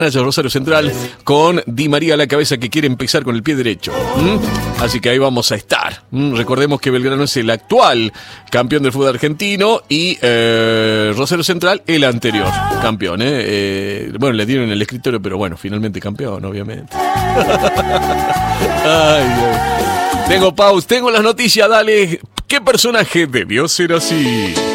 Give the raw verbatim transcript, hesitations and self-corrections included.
Rosario Central, con Di María a la cabeza, que quiere empezar con el pie derecho. ¿Mm? Así que ahí vamos a estar. ¿Mm? Recordemos que Belgrano es el actual campeón del fútbol argentino y eh, Rosario Central el anterior campeón. ¿eh? Eh, bueno, le dieron el escritorio, pero bueno, finalmente campeón, obviamente. Ay, Dios. Tengo paus, tengo las noticias, dale. ¿Qué personaje debió ser así?